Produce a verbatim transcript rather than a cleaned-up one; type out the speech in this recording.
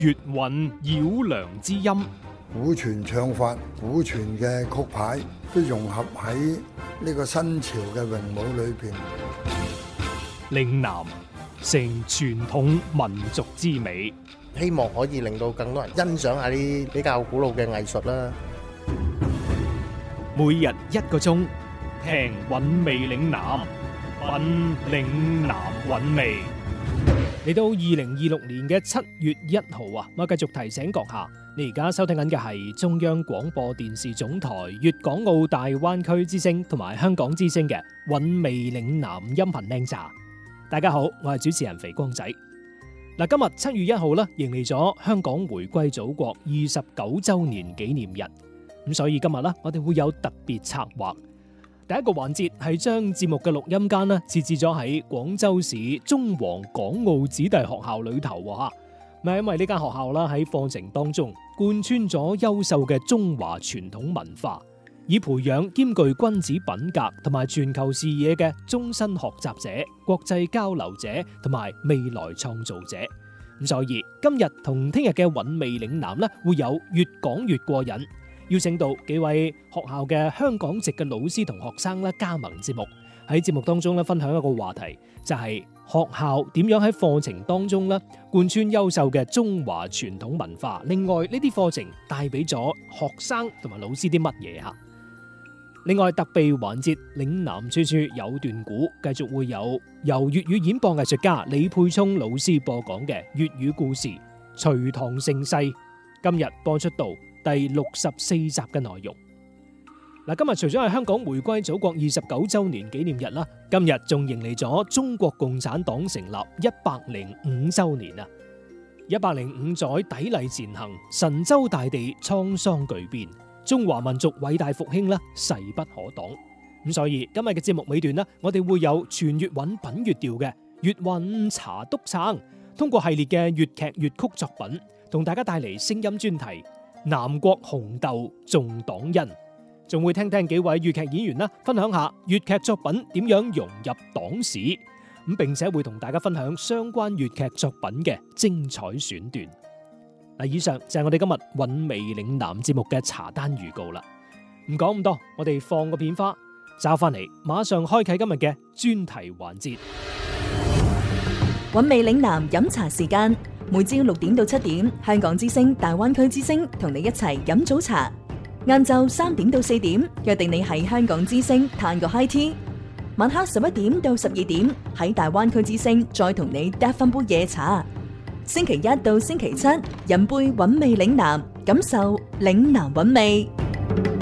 粵韻繞梁之音， 古傳唱法、古傳嘅曲牌都融合喺呢個新潮嘅詠舞裏邊。 嶺南成傳統民族之美， 希望可以令到更多人欣賞下啲比較古老嘅藝術啦。 每日一個鐘，聽韻味嶺南，品嶺南韻味。嚟到二零二六年嘅七月一號啊，我繼續提醒閣下，你而家收聽緊嘅係中央廣播電視總台粵港澳大灣區之聲同埋香港之聲嘅韻味嶺南音頻靚茶。大家好，我係主持人肥光仔。嗱，今日七月一號咧，迎嚟咗香港回歸祖國二十九周年紀念日，咁所以今日咧，我哋會有特別策劃。第一個環節係將節目嘅錄音間咧設置咗喺廣州市中皇港澳子弟學校裏頭喎嚇。咁因為呢間學校啦喺課程當中貫穿咗優秀嘅中華傳統文化，以培養兼具君子品格同埋全球視野嘅終身學習者、國際交流者同埋未來創造者。咁所以今日同聽日嘅韻味嶺南咧會有越講越過癮。邀請到幾位學校嘅香港籍嘅老師同學生咧加盟節目，喺節目當中咧分享一個話題，就係學校點樣喺課程當中咧貫穿優秀嘅中華傳統文化。另外呢啲課程帶俾咗學生同埋老師啲乜嘢吓？另外特備環節嶺南處處有段古，繼續會有由粵語演播藝術家李沛聰老師播講嘅粵語故事《隋唐盛世》，今日播出到第六十四集嘅內容。嗱，今日除咗係香港回歸祖國二十九周年紀念日啦，今日仲迎嚟咗中國共產黨成立一百零五周年啊！一百零五載砥礪前行，神州大地滄桑巨變，中華民族偉大復興啦，勢不可擋。咁所以今日嘅節目尾段呢，我哋會有全粵韻品粵調嘅粵韻茶篤撐，通過系列嘅粵劇粵曲作品，同大家帶嚟聲音專題。南國紅豆重黨恩，仲會聽聽幾位粵劇演員啦，分享下粵劇作品點樣融入黨史，咁並且會同大家分享相關粵劇作品嘅精彩選段。嗱，以上就係我哋今日韻味嶺南節目嘅茶單預告啦。唔講咁多，我哋放個片花，找翻嚟，馬上開啟今日嘅專題環節。 韻味嶺南飲茶時間。每朝六點到七點，香港之聲、大灣區之聲同你一齊飲早茶。晏晝三點到四點，約定你喺香港之聲嘆個 high tea。晚黑十一點到十二點，喺大灣區之聲再同你嗒翻杯夜茶。星期一到星期七，飲杯韻味嶺南，感受嶺南韻味。